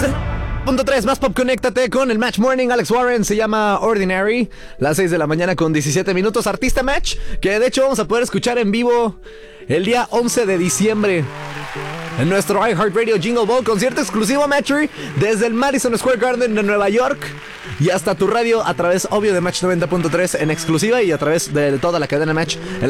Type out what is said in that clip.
90.3 más pop, conéctate con el Match Morning. Alex Warren, se llama Ordinary. Las 6 de la mañana con 17 minutos. Artista Match, que de hecho vamos a poder escuchar en vivo el día 11 de diciembre en nuestro iHeartRadio Jingle Ball, concierto exclusivo, Matchery, desde el Madison Square Garden de Nueva York y hasta tu radio a través, obvio, de Match 90.3 en exclusiva y a través de toda la cadena Match.